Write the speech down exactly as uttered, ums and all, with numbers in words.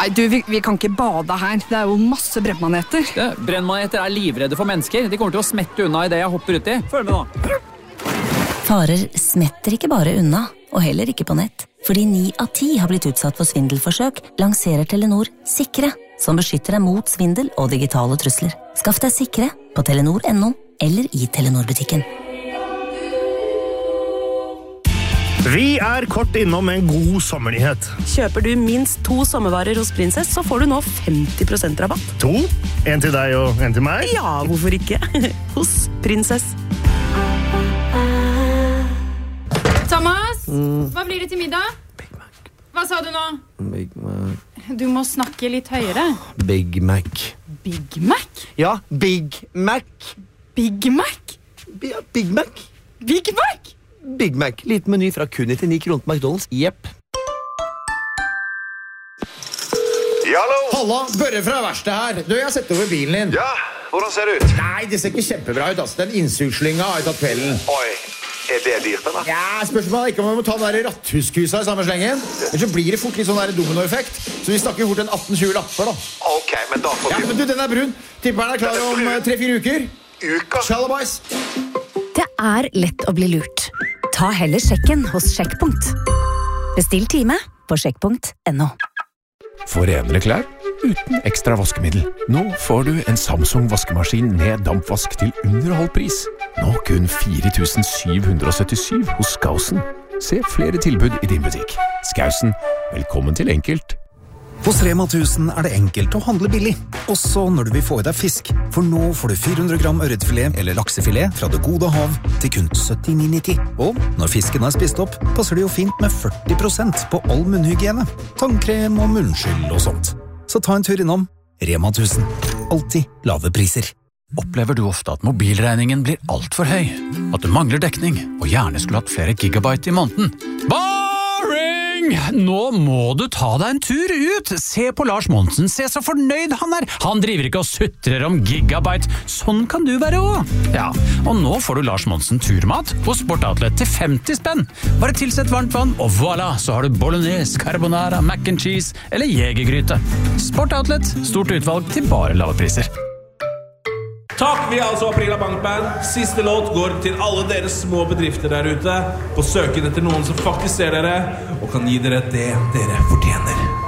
Nei, du, vi, vi kan ikke bade her. Det er jo masse brennmaneter. Ja, brennmaneter er livredde for mennesker. De kommer til å smette unna i det jeg hopper ut i. Følg med nå. Farer smetter ikke bare unna, og heller ikke på nett. Fordi ni av ti har blitt utsatt for svindelforsøk, lanserer Telenor Sikre, som beskytter deg mot svindel og digitale trusler. Skaff deg Sikre på telenor punktum no eller i Telenor-butikken. Vi er kort innom en god sommernyhet. Kjøper du minst to sommervarer hos Prinsess, så får du nå femti prosent rabatt. To? En til deg og en til meg? Ja, hvorfor ikke? Hos Prinsess. Thomas, mm. hva blir det til middag? Big Mac. Hva sa du nå? Big Mac. Du må snakke litt høyere. Big Mac. Big Mac? Ja, Big Mac. Big Mac? Ja, Big Mac. Big Mac? Big Mac. Liten meny fra kun nittini kroner på McDonald's. Jepp. Hallo! Halla, Børre fra verkstedet her. Du, jeg har sett over bilen din. Ja, hvordan ser det ut? Nei, det ser ikke kjempebra ut, ass. Den innsugslynga har jeg tatt kvelden. Oi, er det dyrt, eller? Ja, spørsmålet ikke om vi må ta den der ratthuskusa i samme slengen. Ellers så blir det fort litt sånn der dominoeffekt. Så vi snakker fort en atten tjue lapper, da. Ok, men da får vi... Ja, men du, den er brun. Tipperen er klar om tre-fire uker. Uka? Shalabais. Det er lett å bli lurt. Ta heller sjekken hos Sjekkpunkt. Bestill time på sjekkpunkt punktum no. For renere klær uten ekstra vaskemiddel. Nå får du en Samsung vaskemaskin med dampvask til under halv pris. Nå kun fire tusen syv hundre syttisju hos Skausen. Se flere tilbud i din butikk. Skausen, velkommen til enkelt. Hos Rema tusen er det enkelt å handle billig, også når du vil få i deg fisk. For nå får du fire hundre gram ørretfilet eller laksefilet fra det gode hav til kun syttini nitti. Og når fisken er spist opp, passer det jo fint med førti prosent på all munnhygiene, tannkrem og munnskyld og sånt. Så ta en tur innom Rema tusen. Alltid lave priser. Opplever du ofte at mobilregningen blir alt for høy? At du mangler dekning og gjerne skulle hatt flere gigabyte i måneden? Boring! Nå må du ta deg en tur ut! Se på Lars Monsen, se så fornøyd han er! Han driver ikke og sutrer om gigabyte. Sånn kan du være også. Ja, og nå får du Lars Monsen turmat på Sportoutlet til femti spenn. Bare tilsett varmt vann, og voilà, så har du bolognese, carbonara, mac and cheese eller jegergryte. Sportoutlet, stort utvalg til bare lave priser. Takk, vi er altså Aprila Bankband. Siste låt går til alle dere små bedrifter der ute på søken etter noen som faktisk ser dere og kan gi dere det dere fortjener.